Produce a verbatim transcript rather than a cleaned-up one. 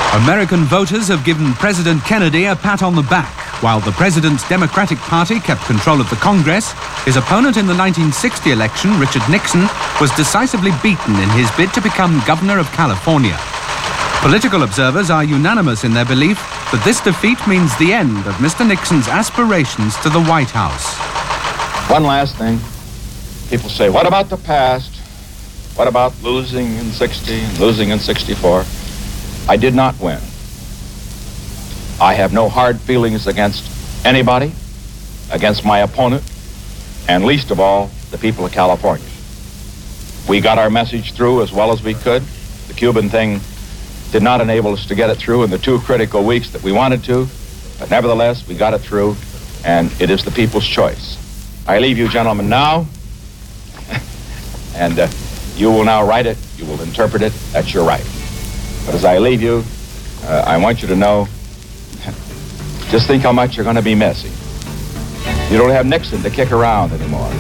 American voters have given President Kennedy a pat on the back. While the president's Democratic Party kept control of the Congress, his opponent in the nineteen sixty election, Richard Nixon, was decisively beaten in his bid to become governor of California. Political observers are unanimous in their belief that this defeat means the end of Mister Nixon's aspirations to the White House. One last thing. People say, what about the past? What about losing in sixty and losing in sixty-four? I did not win. I have no hard feelings against anybody, against my opponent, and least of all, the people of California. We got our message through as well as we could. The Cuban thing did not enable us to get it through in the two critical weeks that we wanted to, but nevertheless, we got it through, and it is the people's choice. I leave you gentlemen now, and uh, you will now write it, you will interpret it, that's your right. But as I leave you, uh, I want you to know, just think how much you're going to be missing. You don't have Nixon to kick around anymore.